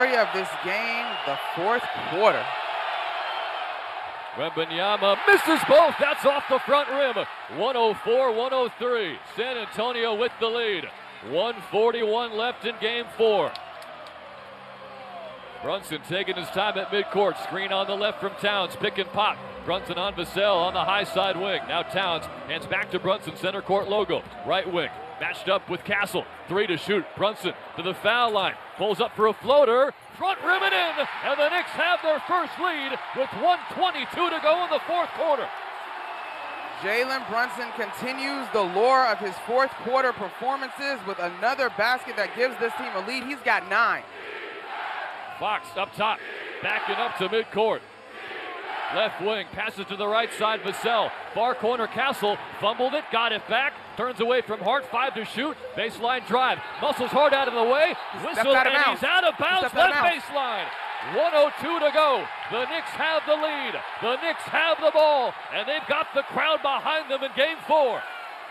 of this game, the fourth quarter. Wembanyama misses both. That's off the front rim. 104-103. San Antonio with the lead. 1:41 left in game 4. Brunson taking his time at midcourt. Screen on the left from Towns. Pick and pop. Brunson on Vassell on the high side wing. Now Towns hands back to Brunson. Center court logo. Right wing. Matched up with Castle. 3 to shoot. Brunson to the foul line. Pulls up for a floater. Front rim and in. And the Knicks have their first lead with 1:22 to go in the fourth quarter. Jalen Brunson continues the lure of his fourth quarter performances with another basket that gives this team a lead. He's got 9. Fox up top, backing up to midcourt. Left wing, passes to the right side, Vassell. Far corner, Castle, fumbled it, got it back, turns away from Hart, 5 to shoot, baseline drive, muscles Hart out of the way, whistle, and he's out of bounds, left baseline. 1:02 to go. The Knicks have the lead. The Knicks have the ball, and they've got the crowd behind them in game 4.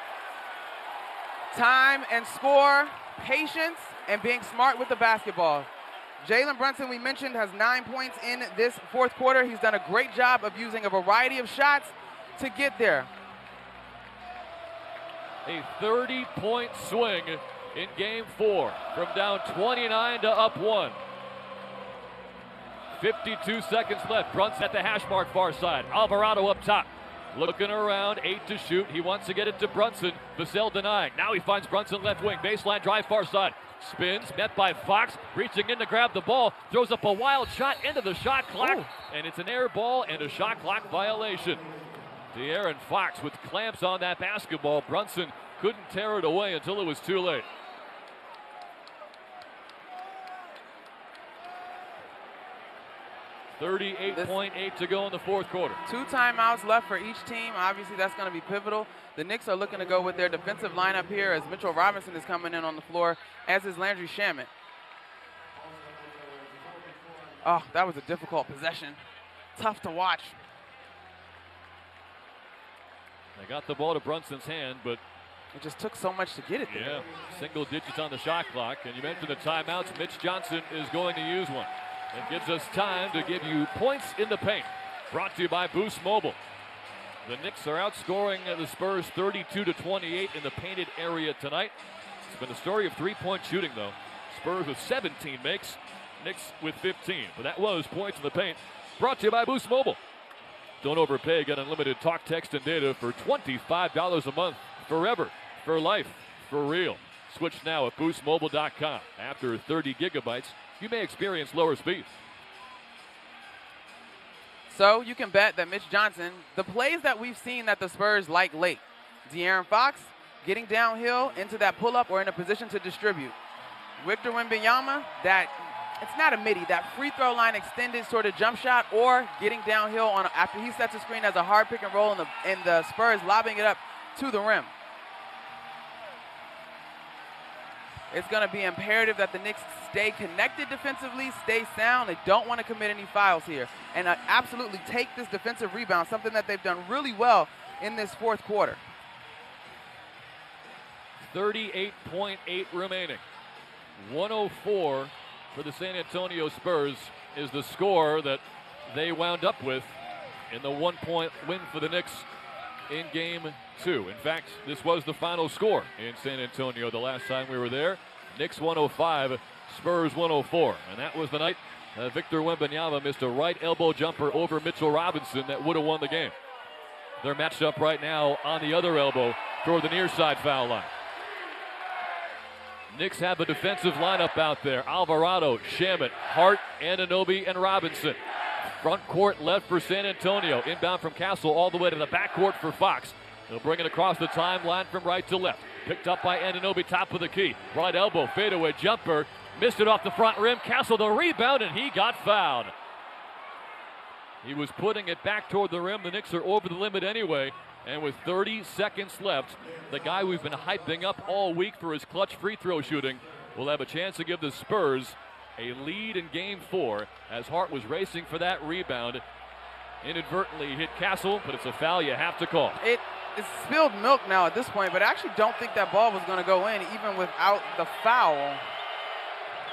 Time and score, patience, and being smart with the basketball. Jalen Brunson, we mentioned, has 9 points in this fourth quarter. He's done a great job of using a variety of shots to get there. A 30-point swing in game 4 from down 29 to up 1. 52 seconds left. Brunson at the hash mark far side. Alvarado up top. Looking around, 8 to shoot. He wants to get it to Brunson. Vassell denying. Now he finds Brunson left wing. Baseline drive far side. Spins, met by Fox. Reaching in to grab the ball. Throws up a wild shot into the shot clock. Ooh. And it's an air ball and a shot clock violation. De'Aaron Fox with clamps on that basketball. Brunson couldn't tear it away until it was too late. .8 to go in the fourth quarter. 2 timeouts left for each team. Obviously, that's going to be pivotal. The Knicks are looking to go with their defensive lineup here as Mitchell Robinson is coming in on the floor, as is Landry Shamet. Oh, that was a difficult possession. Tough to watch. They got the ball to Brunson's hand, but it just took so much to get it there. Yeah, single digits on the shot clock. And you mentioned the timeouts. Mitch Johnson is going to use one. It gives us time to give you points in the paint. Brought to you by Boost Mobile. The Knicks are outscoring the Spurs 32-28 in the painted area tonight. It's been a story of 3-point shooting, though. Spurs with 17 makes, Knicks with 15. But that was points in the paint. Brought to you by Boost Mobile. Don't overpay. Get unlimited talk, text, and data for $25 a month. Forever, for life, for real. Switch now at boostmobile.com. After 30 gigabytes, you may experience lower speeds. So you can bet that Mitch Johnson, the plays that we've seen that the Spurs like late, De'Aaron Fox getting downhill into that pull-up or in a position to distribute. Victor Wembanyama, it's not a midi, that free throw line extended sort of jump shot, or getting downhill after he sets a screen as a hard pick and roll and the Spurs lobbing it up to the rim. It's going to be imperative that the Knicks stay connected defensively, stay sound. They don't want to commit any fouls here. And absolutely take this defensive rebound, something that they've done really well in this fourth quarter. 38.8 remaining. 104 for the San Antonio Spurs is the score that they wound up with in the 1-point win for the Knicks in game 2. In fact, this was the final score in San Antonio the last time we were there. Knicks 105, Spurs 104. And that was the night Victor Wembanyama missed a right elbow jumper over Mitchell Robinson that would have won the game. They're matched up right now on the other elbow toward the near side foul line. Knicks have a defensive lineup out there. Alvarado, Shamet, Hart, Anunoby, and Robinson. Front court left for San Antonio. Inbound from Castle all the way to the backcourt for Fox. They'll bring it across the timeline from right to left. Picked up by Anunoby, top of the key. Right elbow, fadeaway jumper. Missed it off the front rim. Castle the rebound, and he got fouled. He was putting it back toward the rim. The Knicks are over the limit anyway. And with 30 seconds left, the guy we've been hyping up all week for his clutch free throw shooting will have a chance to give the Spurs a lead in game 4 as Hart was racing for that rebound. Inadvertently hit Castle, but it's a foul you have to call. It's spilled milk now at this point, but I actually don't think that ball was going to go in even without the foul.